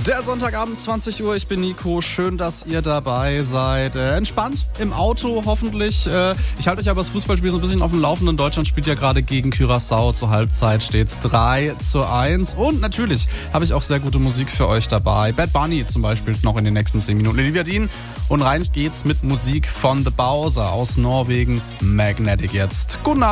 Der Sonntagabend, 20 Uhr, ich bin Nico. Schön, dass ihr dabei seid. Entspannt im Auto hoffentlich. Ich halte euch aber das Fußballspiel so ein bisschen auf dem Laufenden. Deutschland spielt ja gerade gegen Curaçao. Zur Halbzeit steht's 3:1. Und natürlich habe ich auch sehr gute Musik für euch dabei. Bad Bunny zum Beispiel noch in den nächsten 10 Minuten. Olivia Dean. Und rein geht's mit Musik von The Bowser aus Norwegen. Magnetic jetzt. Guten Abend.